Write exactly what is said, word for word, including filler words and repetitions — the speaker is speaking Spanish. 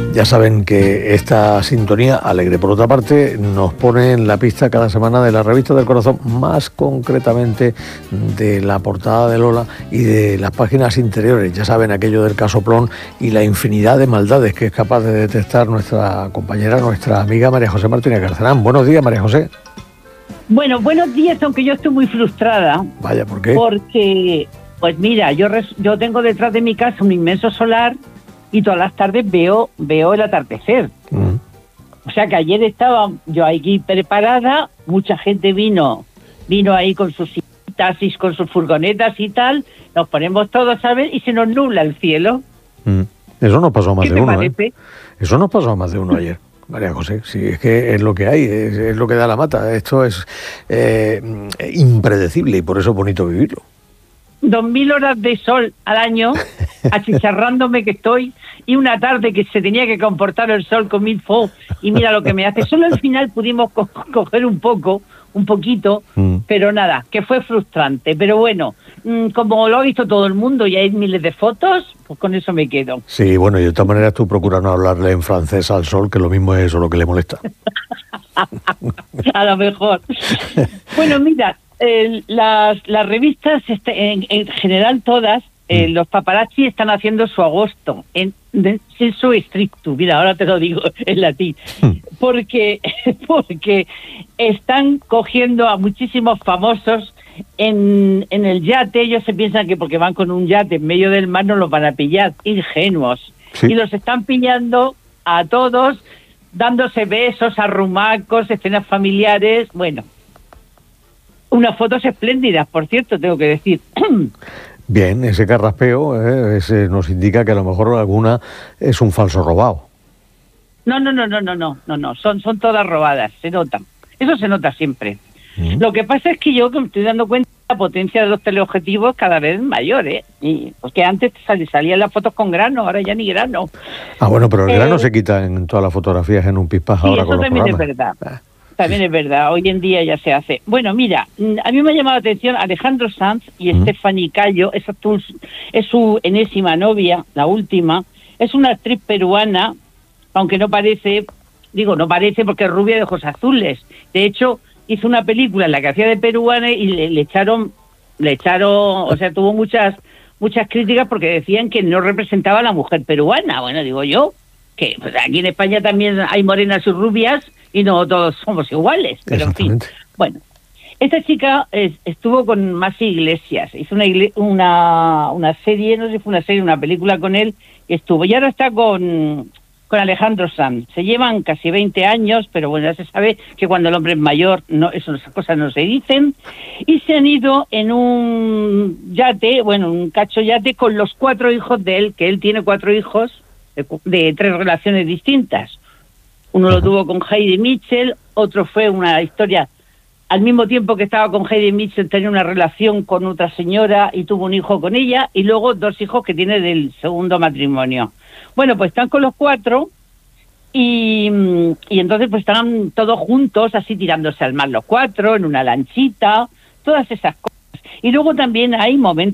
Ya saben que esta sintonía, alegre por otra parte, nos pone en la pista cada semana de la Revista del Corazón, más concretamente de la portada de Lola y de las páginas interiores. Ya saben, aquello del casoplón y la infinidad de maldades que es capaz de detectar nuestra compañera, nuestra amiga María José Martínez Carcerán. Buenos días, María José. Bueno, buenos días, aunque yo estoy muy frustrada. Vaya, ¿por qué? Porque, pues mira, yo, res, yo tengo detrás de mi casa un inmenso solar y todas las tardes veo veo el atardecer. Mm. O sea que ayer estaba yo aquí preparada, mucha gente vino vino ahí con sus taxis, con sus furgonetas y tal, nos ponemos todos a ver y se nos nubla el cielo. Mm. Eso nos pasó a más ¿Qué de te uno, parece? ¿eh? Eso nos pasó a más de uno ayer. María José, sí, es que es lo que hay, es, es lo que da la mata. Esto es eh, impredecible y por eso es bonito vivirlo. Dos mil horas de sol al año, achicharrándome que estoy, y una tarde que se tenía que comportar el sol con mil fo, y mira lo que me hace. Solo al final pudimos co- coger un poco, un poquito, mm. pero nada, que fue frustrante. Pero bueno, mmm, como lo ha visto todo el mundo y hay miles de fotos, pues con eso me quedo. Sí, bueno, y de todas maneras tú procuras no hablarle en francés al sol, que lo mismo es eso lo que le molesta. A lo mejor. Bueno, mira, eh, las, las revistas, este, en, en general todas, eh, mm. los paparazzi están haciendo su agosto en sensu stricto. Mira, ahora te lo digo en latín. Mm. Porque, porque están cogiendo a muchísimos famosos en, en el yate. Ellos se piensan que porque van con un yate en medio del mar no los van a pillar. Ingenuos. Sí. Y los están pillando a todos, dándose besos, arrumacos, escenas familiares. Bueno, unas fotos espléndidas, por cierto, tengo que decir. Bien, ese carraspeo eh, ese nos indica que a lo mejor alguna es un falso robado. No, no, no, no, no, no, no, no, son, son todas robadas, se notan. Eso se nota siempre. ¿Mm? Lo que pasa es que yo me estoy dando cuenta de la potencia de los teleobjetivos cada vez mayor, ¿eh? Y, porque antes sal, salían las fotos con grano, ahora ya ni grano. Ah, bueno, pero el grano eh, se quita en todas las fotografías en un pispás sí, ahora con los programas. Eso también es verdad. Ah. También es verdad, hoy en día ya se hace. Bueno, mira, a mí me ha llamado la atención Alejandro Sanz y ¿Mm? Stephanie Cayo, esa es su enésima novia, la última, es una actriz peruana, aunque no parece, digo, no parece porque es rubia de ojos azules. De hecho, hizo una película en la que hacía de peruana y le, le echaron, le echaron, o sea, tuvo muchas muchas críticas porque decían que no representaba a la mujer peruana. Bueno, digo yo, que pues, aquí en España también hay morenas y rubias y no todos somos iguales, pero en fin. Bueno, esta chica es, estuvo con Masi Iglesias, hizo una, igle, una una serie, no sé si fue una serie, una película con él, y estuvo, y ahora está con, con Alejandro Sanz. Se llevan casi veinte años, pero bueno, ya se sabe que cuando el hombre es mayor, no, esas cosas no se dicen, y se han ido en un yate, bueno, un cacho yate con los cuatro hijos de él, que él tiene cuatro hijos de, de tres relaciones distintas. Uno lo tuvo con Heidi Mitchell, otro fue una historia, al mismo tiempo que estaba con Heidi Mitchell tenía una relación con otra señora y tuvo un hijo con ella, y luego dos hijos que tiene del segundo matrimonio. Bueno, pues están con los cuatro y, y entonces pues están todos juntos, así tirándose al mar los cuatro, en una lanchita, todas esas cosas. Y luego también hay momentos